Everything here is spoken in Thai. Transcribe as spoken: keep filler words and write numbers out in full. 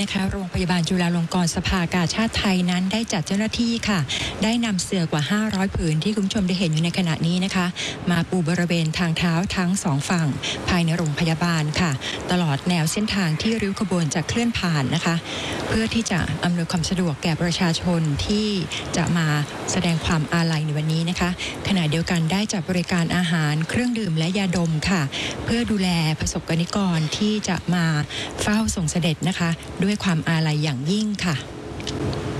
นะคะโรงพยาบาลจุฬาลงกรณ์สภากาชาดไทยนั้นได้จัดเจ้าหน้าที่ค่ะได้นำเสื่อกว่าห้าร้อยผืนที่คุณผู้ชมได้เห็นอยู่ในขณะนี้นะคะมาปูบริเวณทางเท้าทั้งสองฝั่งภายในโรงพยาบาลค่ะตลอดแนวเส้นทางที่ริ้วขบวนจะเคลื่อนผ่านนะคะเพื่อที่จะอำนวยความสะดวกแก่ประชาชนที่จะมาแสดงความอาลัยในวันนี้นะคะขณะเดียวกันได้จัดบริการอาหารเครื่องดื่มและยาดมค่ะเพื่อดูแลประสบกนิกรที่จะมาเฝ้าส่งเสด็จนะคะด้วยความอาลัยอย่างยิ่งค่ะ